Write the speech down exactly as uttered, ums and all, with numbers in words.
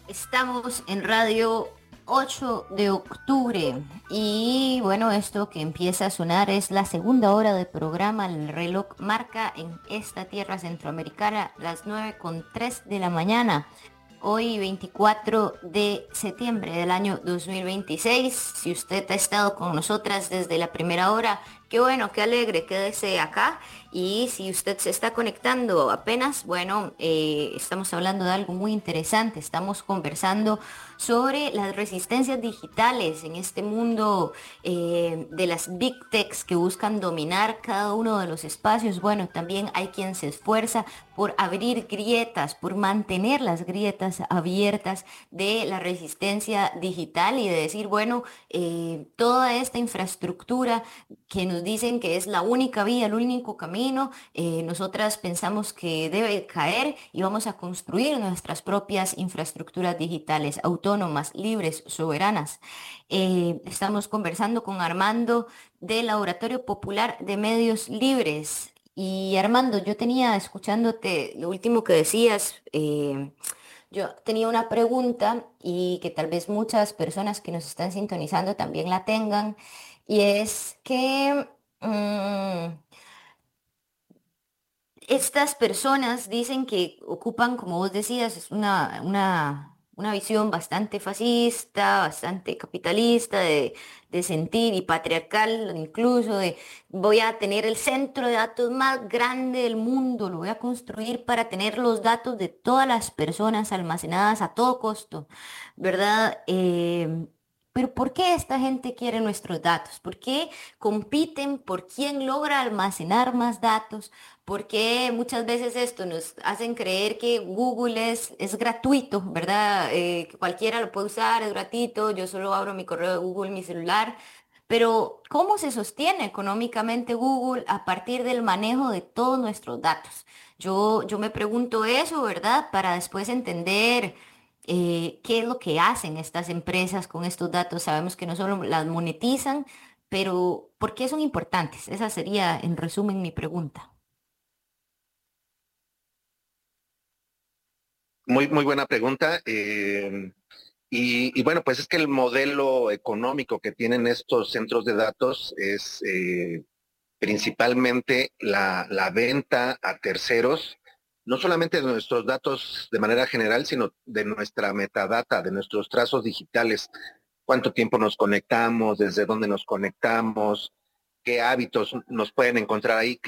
Estamos en Radio ocho de octubre y bueno, esto que empieza a sonar es la segunda hora del programa. El reloj marca en esta tierra centroamericana las nueve con tres de la mañana. Hoy veinticuatro de septiembre del año dos mil veintiséis. Si usted ha estado con nosotras desde la primera hora, qué bueno, qué alegre, quédese acá. Y si usted se está conectando apenas, bueno, eh, estamos hablando de algo muy interesante. Estamos conversando sobre las resistencias digitales en este mundo eh, de las big techs que buscan dominar cada uno de los espacios. Bueno, también hay quien se esfuerza por abrir grietas, por mantener las grietas abiertas de la resistencia digital y de decir, bueno, eh, toda esta infraestructura que nos dicen que es la única vía, el único camino, eh, nosotras pensamos que debe caer y vamos a construir nuestras propias infraestructuras digitales, autónomas, libres, soberanas. Eh, estamos conversando con Armando del Laboratorio Popular de Medios Libres. Y Armando, yo tenía, escuchándote lo último que decías, eh, yo tenía una pregunta y que tal vez muchas personas que nos están sintonizando también la tengan, y es que mm, estas personas dicen que ocupan, como vos decías, es una, una, una visión bastante fascista, bastante capitalista, de, de sentir y patriarcal, incluso de voy a tener el centro de datos más grande del mundo, lo voy a construir para tener los datos de todas las personas almacenadas a todo costo, ¿verdad? Eh, pero ¿por qué esta gente quiere nuestros datos? ¿Por qué compiten por quién logra almacenar más datos? Porque muchas veces esto nos hacen creer que Google es, es gratuito, ¿verdad? Eh, que cualquiera lo puede usar, es gratuito, yo solo abro mi correo de Google en mi celular. Pero ¿cómo se sostiene económicamente Google a partir del manejo de todos nuestros datos? Yo, yo me pregunto eso, ¿verdad? Para después entender eh, qué es lo que hacen estas empresas con estos datos. Sabemos que no solo las monetizan, pero ¿por qué son importantes? Esa sería, en resumen, mi pregunta. Muy, muy buena pregunta. Eh, y, y bueno, pues es que el modelo económico que tienen estos centros de datos es eh, principalmente la, la venta a terceros, no solamente de nuestros datos de manera general, sino de nuestra metadata, de nuestros trazos digitales, cuánto tiempo nos conectamos, desde dónde nos conectamos, qué hábitos nos pueden encontrar ahí,